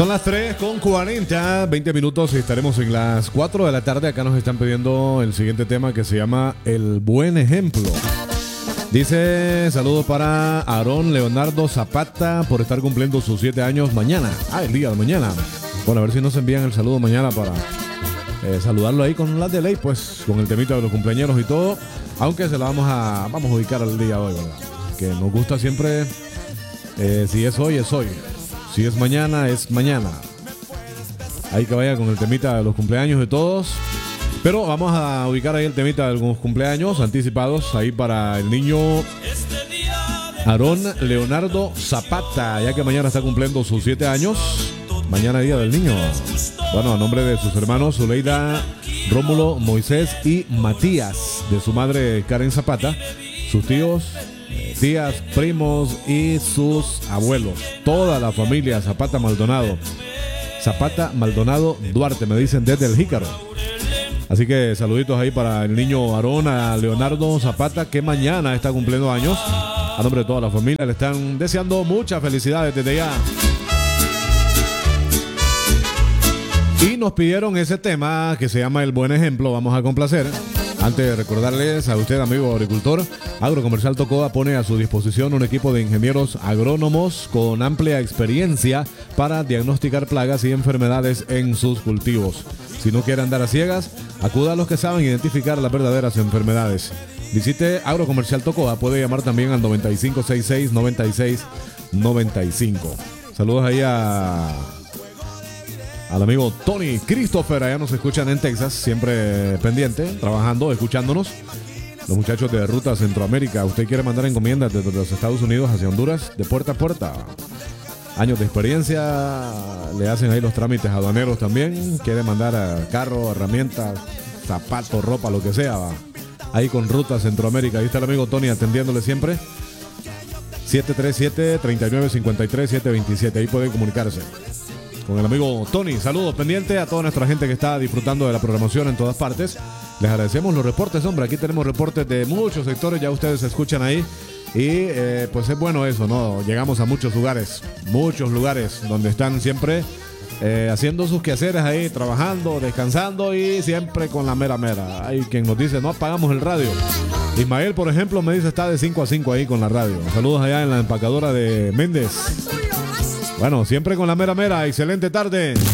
Son las 3:40, 20 minutos y estaremos en las 4 de la tarde. Acá nos están pidiendo el siguiente tema que se llama El Buen Ejemplo. Dice, saludo para Aarón Leonardo Zapata por estar cumpliendo sus 7 años mañana. El día de mañana. Bueno, a ver si nos envían el saludo mañana para saludarlo ahí con las de ley, pues con el temita de los cumpleaños y todo. Aunque se la vamos a ubicar al día de hoy, ¿verdad? Que nos gusta siempre, si es hoy, es hoy. Si es mañana, es mañana. Ahí que vaya con el temita de los cumpleaños de todos. Pero vamos a ubicar ahí el temita de algunos cumpleaños anticipados ahí para el niño Aarón Leonardo Zapata, ya que mañana está cumpliendo sus 7 años. Mañana día del niño. Bueno, a nombre de sus hermanos Zuleida, Rómulo, Moisés y Matías, de su madre Karen Zapata, sus tíos, tías, primos y sus abuelos. Toda la familia Zapata Maldonado Duarte, me dicen desde el Jícaro. Así que saluditos ahí para el niño Aarón Leonardo Zapata, que mañana está cumpliendo años. A nombre de toda la familia le están deseando muchas felicidades desde ya. Y nos pidieron ese tema que se llama El Buen Ejemplo. Vamos a complacer. Antes de recordarles a usted, amigo agricultor, Agrocomercial Tocoa pone a su disposición un equipo de ingenieros agrónomos con amplia experiencia para diagnosticar plagas y enfermedades en sus cultivos. Si no quiere andar a ciegas, acuda a los que saben identificar las verdaderas enfermedades. Visite Agrocomercial Tocoa, puede llamar también al 9566-9695. Saludos ahí al amigo Tony Christopher, allá nos escuchan en Texas, siempre pendiente, trabajando, escuchándonos. Los muchachos de Ruta Centroamérica, usted quiere mandar encomiendas desde los Estados Unidos hacia Honduras, de puerta a puerta. Años de experiencia, le hacen ahí los trámites aduaneros también. Quiere mandar carro, herramientas, zapatos, ropa, lo que sea, va. Ahí con Ruta Centroamérica, ahí está el amigo Tony atendiéndole siempre. 737-3953-727, ahí puede comunicarse con el amigo Tony. Saludos pendiente a toda nuestra gente que está disfrutando de la programación en todas partes. Les agradecemos los reportes, hombre. Aquí tenemos reportes de muchos sectores, ya ustedes escuchan ahí. Y pues es bueno eso, ¿no? Llegamos a muchos lugares donde están siempre haciendo sus quehaceres ahí, trabajando, descansando y siempre con la mera. Hay quien nos dice, no apagamos el radio. Ismael, por ejemplo, me dice, está de 5 a 5 ahí con la radio. Saludos allá en la empacadora de Méndez. Bueno, siempre con la mera. Excelente tarde.